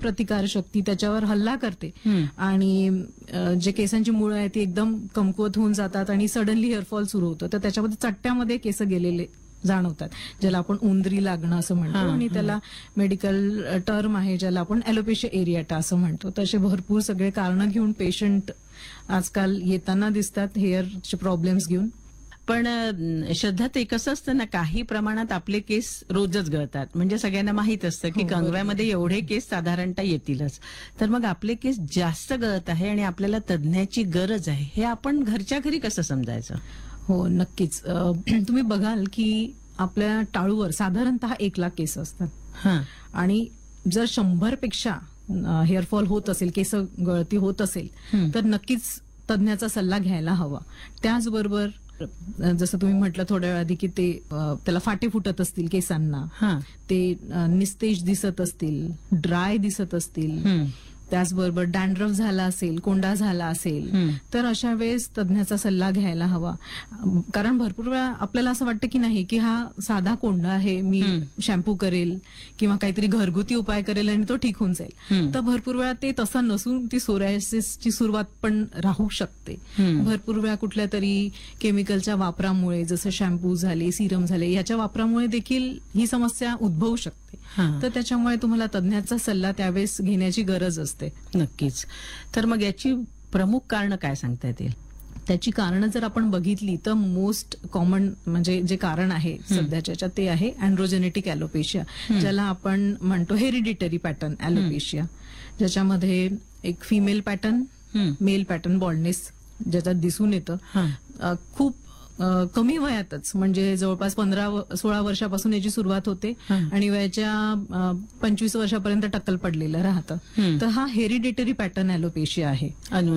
प्रतिकारशक्ती त्याच्यावर हल्ला करते आणि जे केसांची मुळं आहेत ती एकदम कमकुवत होऊन जातात आणि सडनली हेअरफॉल सुरू होतं. तर त्याच्यामध्ये चट्ट्यामध्ये केस गेलेले जाणवतात, ज्याला आपण उंदरी लागणं असं म्हणतो आणि त्याला मेडिकल टर्म आहे ज्याला आपण ॲलोपेशिया एरियाटा असं म्हणतो. तसे भरपूर सगळे कारणं घेऊन पेशंट आजकाल येताना दिसतात हेअरचे प्रॉब्लेम्स घेऊन. पण श्रद्धा, ते कसं असतं ना, काही प्रमाणात आपले केस रोजच गळतात, म्हणजे सगळ्यांना माहित असतं की कंगव्यामध्ये एवढे केस साधारणतः येतीलच. तर मग आपले केस जास्त गळत आहे आणि आपल्याला तज्ञाची गरज आहे, हे आपण घरच्या घरी कसं समजायचं? हो, नक्कीच. तुम्ही बघाल की आपल्या टाळूवर साधारणतः 1,00,000 केस असतात आणि जर 100 पेक्षा हेअरफॉल होत असेल, केस गळती होत असेल, तर नक्कीच तज्ञाचा सल्ला घ्यायला हवा. त्याचबरोबर जसं तुम्ही म्हटलं थोड्या वेळ आधी की ते त्याला फाटे फुटत असतील केसांना, ते निस्तेज दिसत असतील, ड्राय दिसत असतील, त्याचबरोबर डॅन्ड्रफ झाला असेल, कोंडा झाला असेल, तर अशा वेळेस तज्ञाचा सल्ला घ्यायला हवा. कारण भरपूर वेळा आपल्याला असं वाटतं की नाही की हा साधा कोंडा आहे, मी शॅम्पू करेल किंवा काहीतरी घरगुती उपाय करेल आणि तो ठीक होऊन जाईल. तर भरपूर वेळा ते तसं नसून ती सोरायसिसची सुरुवात पण राहू शकते. भरपूर वेळा कुठल्या तरी केमिकलच्या वापरामुळे, जसं शॅम्पू झाले, सिरम झाले, याच्या वापरामुळे देखील ही समस्या उद्भवू शकते. तर त्याच्यामुळे तुम्हाला तज्ञाचा सल्ला त्यावेळेस घेण्याची गरज असते. नक्कीच. तर मग याची प्रमुख कारणं काय सांगता येतील? त्याची कारणं जर आपण बघितली तर मोस्ट कॉमन म्हणजे जे कारण आहे सध्याच्या ते आहे अँड्रोजेनेटिक ॲलोपेशिया, ज्याला आपण म्हणतो हेरिडिटरी पॅटर्न ॲलोपेशिया, ज्याच्यामध्ये एक female pattern, mail pattern baldness ज्याच्यात दिसून येतं. खूप कमी वयातच, म्हणजे जवळपास 15-16 वर्षापासून याची सुरुवात होते आणि वयाच्या 25 वर्षापर्यंत टक्कल पडलेलं राहतं. तर हा हेरिडिटरी पॅटर्न ॲलोपेशिया आहे,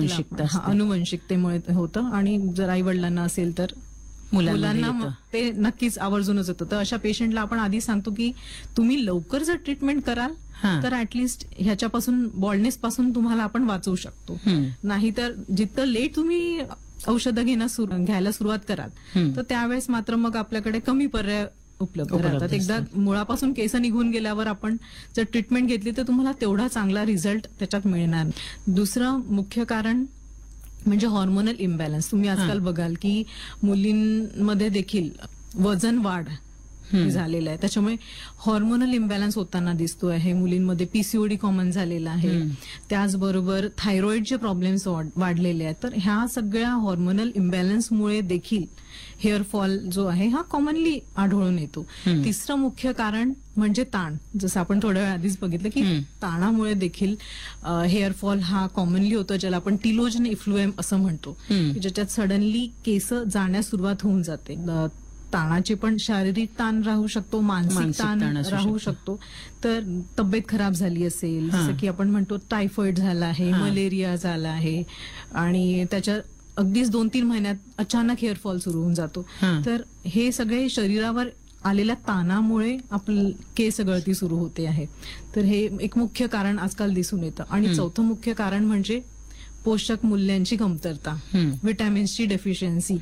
अनुवंशिकतेमुळे होतं आणि जर आई वडिलांना असेल तर मुलांना ते नक्कीच आवर्जूनच होतं. तर अशा पेशंटला आपण आधी सांगतो की तुम्ही लवकर जर ट्रीटमेंट कराल तर ऍटलिस्ट ह्याच्यापासून, बॉल्डनेस पासून तुम्हाला आपण वाचवू शकतो. नाहीतर जितकं लेट तुम्ही औषधं घ्यायला सुरुवात कराल तर त्यावेळेस मात्र मग आपल्याकडे कमी पर्याय उपलब्ध राहतात. एकदा मुळापासून केस निघून गेल्यावर आपण जर ट्रीटमेंट घेतली तर तुम्हाला तेवढा चांगला रिझल्ट त्याच्यात मिळणार. दुसरं मुख्य कारण म्हणजे हॉर्मोनल इम्बॅलन्स. तुम्ही आजकाल बघाल की मुलींमध्ये देखील वजन वाढ झालेलं आहे, त्याच्यामुळे हॉर्मोनल इम्बॅलन्स होताना दिसतो आहे. मुलींमध्ये पीसीओडी कॉमन झालेला आहे, त्याचबरोबर थायरॉइडचे प्रॉब्लेम्स वाढलेले आहेत. तर ह्या सगळ्या हॉर्मोनल इम्बॅलन्समुळे देखील हेअरफॉल जो आहे हा कॉमनली आढळून येतो. तिसरं मुख्य कारण म्हणजे ताण. जसं आपण थोड्या वेळ आधीच बघितलं की ताणामुळे देखील हेअरफॉल हा कॉमनली होतो, ज्याला आपण टिलोजन इफ्लुएम असं म्हणतो, ज्याच्यात सडनली केस जाण्यास सुरुवात होऊन जाते. ताणाचे पण शारीरिक ताण राहू शकतो, मानसिक ताण राहू शकतो. तर तब्येत खराब झाली असेल, जसं की आपण म्हणतो टायफॉइड झाला आहे, मलेरिया झाला आहे आणि त्याच्या अगदीच 2-3 महिन्यात अचानक हेअरफॉल सुरू होऊन जातो. तर हे सगळे शरीरावर आलेल्या ताणामुळे आपली केस गळती सुरू होते आहे. तर हे एक मुख्य कारण आजकाल दिसून येतं. आणि चौथं मुख्य कारण म्हणजे पोषक मूल्यांची कमतरता, व्हिटॅमिन्सची डेफिशियन्सी.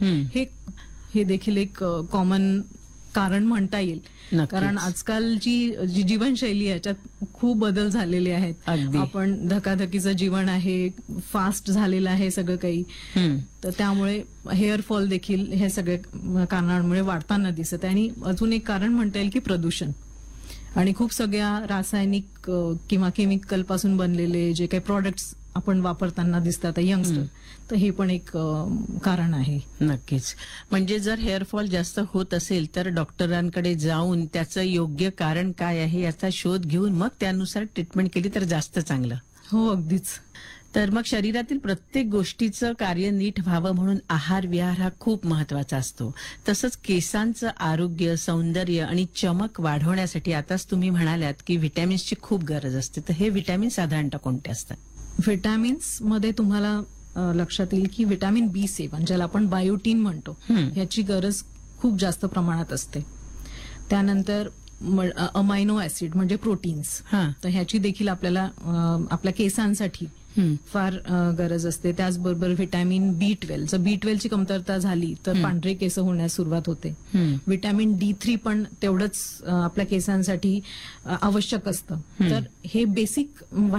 हे देखील एक कॉमन कारण म्हणता येईल. कारण आजकालची जी जीवनशैली याच्यात खूप बदल झालेले आहेत. आपण धकाधकीचं जीवन आहे, फास्ट झालेलं आहे सगळं काही. तर त्यामुळे हेअरफॉल देखील हे सगळ्या कारणांमुळे वाढताना दिसत आहे. आणि अजून एक कारण म्हणता येईल की प्रदूषण आणि खूप सगळ्या रासायनिक किंवा केमिकल पासून बनलेले जे काही प्रॉडक्ट्स आपण वापरताना दिसतात यंगस्टर, तर हे पण एक कारण आहे. नक्कीच. म्हणजे जर हेअरफॉल जास्त होत असेल तर डॉक्टरांकडे जाऊन त्याचं योग्य कारण काय आहे याचा शोध घेऊन मग त्यानुसार ट्रीटमेंट केली तर जास्त चांगलं. हो, अगदीच. तर मग शरीरातील प्रत्येक गोष्टीचं कार्य नीट व्हावं म्हणून आहार विहार हा खूप महत्वाचा असतो. तसंच केसांचं आरोग्य, सौंदर्य आणि चमक वाढवण्यासाठी आताच तुम्ही म्हणाल्यात की व्हिटॅमिन्सची खूप गरज असते. तर हे व्हिटॅमिन साधारणतः कोणते असतात? व्हिटॅमिन्स मध्ये तुम्हाला लक्षात येईल की व्हिटॅमिन B7 ज्याला आपण बायोटीन म्हणतो, ह्याची गरज खूप जास्त प्रमाणात असते. त्यानंतर अमायनो ऍसिड म्हणजे प्रोटीन्स, तर ह्याची देखील आपल्याला आपल्या केसांसाठी फार गरज असते. त्याचबरोबर व्हिटॅमिन B12, जर B12 ची कमतरता झाली तर पांढरे केस होण्यास सुरुवात होते. व्हिटॅमिन D3 पण तेवढंच आपल्या केसांसाठी आवश्यक असतं. तर हे बेसिक